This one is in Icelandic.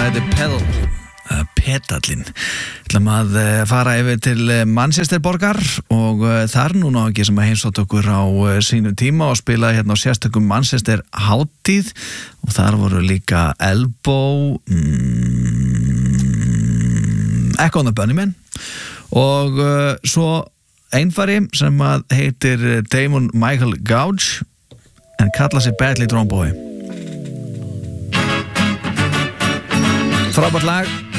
Það heitir Pedallinn. Ætlum að fara yfir til Manchester borgar og þar núna ekki sem að heimsótt okkur á sínum tíma og spilaði hérna á sérstökum Manchester hátíð og þar voru líka Elbow, Echo and the Bunnymen og svo einfari sem að heitir Damon Michael Gouge en kalla sig Badly Drawn Boy. Frábært lag